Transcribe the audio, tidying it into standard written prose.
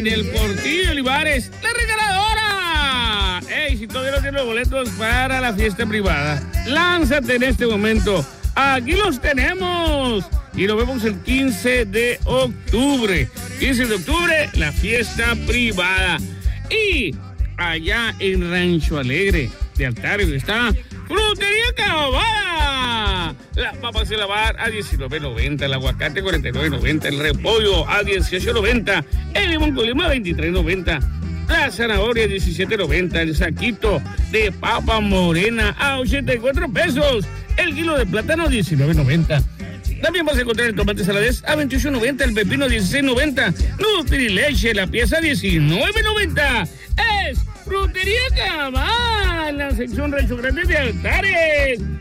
en el Portillo Olivares, la regaladora. Ey, si todavía no tienes los boletos para la fiesta privada, lánzate en este momento. Aquí los tenemos. Y nos vemos el 15 de octubre. 15 de octubre, la fiesta privada. Y allá en Rancho Alegre de Altares está Frutería Cabada. Las papas de lavar a $19.90, el aguacate $49.90, el repollo a $18.90, el limón con lima $23.90, la zanahoria $17.90, el saquito de papa morena a $84, el kilo de plátano $19.90. También vas a encontrar el tomate saladez a $28.90, el pepino $16.90, Nutrileche, la pieza $19.90. Es Frutería Cabal, la sección Rancho Grande de Altares.